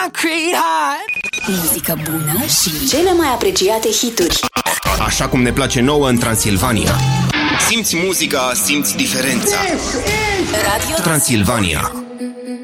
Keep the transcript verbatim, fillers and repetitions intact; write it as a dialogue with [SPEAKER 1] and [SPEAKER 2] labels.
[SPEAKER 1] concrete heart.
[SPEAKER 2] Muzică bună și cele mai apreciate hituri.
[SPEAKER 3] Așa cum ne place nouă în Transilvania. Simți muzica, simți diferența.
[SPEAKER 2] Radio
[SPEAKER 3] Transilvania.